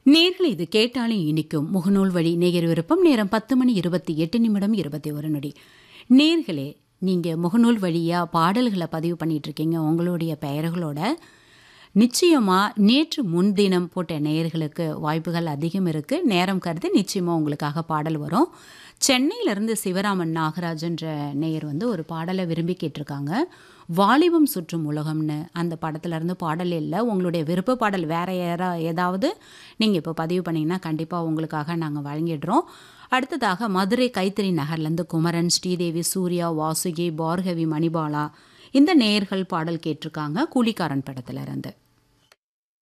நேர்கள் இது கேட்டாலே இனிக்கும் முகநூல் வழி நேயர் விருப்பம். நேரம் 10:28 நேர்களே, நீங்கள் முகநூல் வழியாக பாடல்களை பதிவு பண்ணிகிட்ருக்கீங்க உங்களுடைய பெயர்களோட. நிச்சயமாக நேற்று முன்தினம் போட்ட நேயர்களுக்கு வாய்ப்புகள் அதிகம் இருக்குது. நேரம் கருதி நிச்சயமாக உங்களுக்காக பாடல் வரும். சென்னையிலேருந்து சிவராமன் நாகராஜன்ற நேயர் ஒரு பாடலை விரும்பி கேட்டிருக்காங்க. வாலிபம் சுற்றும் உலகம்னு அந்த படத்துலேருந்து பாடல் இல்லை. உங்களுடைய விருப்ப பாடல் வேறு ஏதாவது நீங்கள் இப்போ பதிவு பண்ணிங்கன்னா கண்டிப்பாக உங்களுக்காக நாங்கள் வழங்கிடுறோம். அடுத்ததாக மதுரை கைத்தறி நகர்லேருந்து குமரன், ஸ்ரீதேவி, சூர்யா, வாசுகி, பார்கவி, மணிபாலா இந்த நேயர்கள் பாடல் கேட்டிருக்காங்க கூலிக்காரன் படத்துலேருந்து.